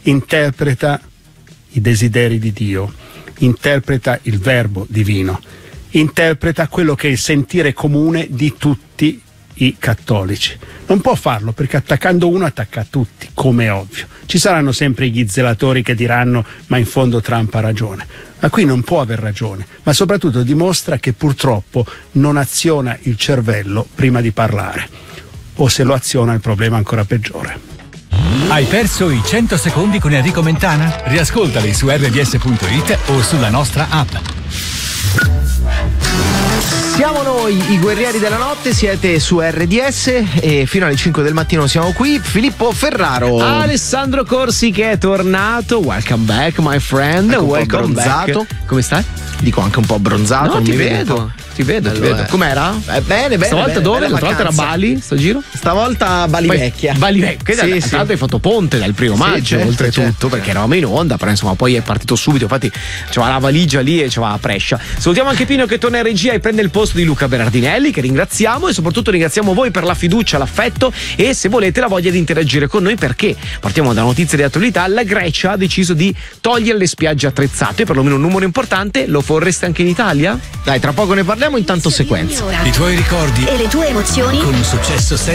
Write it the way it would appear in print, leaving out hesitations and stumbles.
interpreta i desideri di Dio, interpreta il verbo divino, interpreta quello che è il sentire comune di tutti i cattolici. Non può farlo perché attaccando uno attacca a tutti, come è ovvio. Ci saranno sempre gli zelatori che diranno ma in fondo Trump ha ragione. Ma qui non può aver ragione, ma soprattutto dimostra che purtroppo non aziona il cervello prima di parlare. O se lo aziona il problema è ancora peggiore. Hai perso i 100 secondi con Enrico Mentana? Riascoltali su rds.it o sulla nostra app. Siamo noi i guerrieri della notte, siete su RDS e fino alle 5 del mattino siamo qui. Filippo Ferraro, Alessandro Corsi che è tornato. Welcome back my friend. Welcome back. Come stai? Dico anche un po' abbronzato. No, ti vedo. Ti vedo. Com'era? Bene. Stavolta dove? L'altra volta era Bali, sto giro? Stavolta Bali Vecchia. Bali Vecchia. Sì. Tra l'altro hai fatto ponte dal 1 maggio, certo, oltretutto, perché eravamo in onda, però insomma poi è partito subito. Infatti c'aveva la valigia lì e c'aveva la Brescia. Salutiamo anche Pino che torna in regia e prende il posto di Luca Berardinelli, che ringraziamo, e soprattutto ringraziamo voi per la fiducia, l'affetto e se volete la voglia di interagire con noi, perché partiamo da notizie di attualità. La Grecia ha deciso di togliere le spiagge attrezzate, perlomeno un numero importante. Lo vorreste anche in Italia? Dai, tra poco ne parliamo, intanto sequenza. I tuoi ricordi e le tue emozioni con un successo